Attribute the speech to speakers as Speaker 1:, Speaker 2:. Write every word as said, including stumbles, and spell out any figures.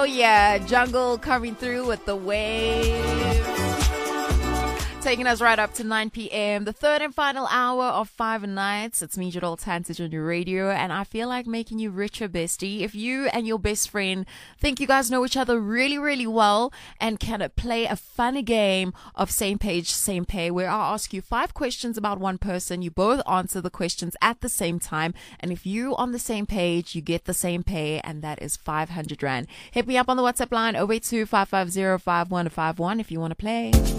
Speaker 1: yeah, Jungle coming through with the wave. Taking us right up to nine p.m. The third and final hour of Five Nights. It's me, Jadol Tantage on your radio, and I feel like making you richer, bestie. If you and your best friend think you guys know each other really, really well and can play a funny game of same page, same pay, where I'll ask you five questions about one person. You both answer the questions at the same time, and if you on the same page, you get the same pay, and that is five hundred rand. Hit me up on the WhatsApp line oh eight two, five five zero, five one five one if you want to play.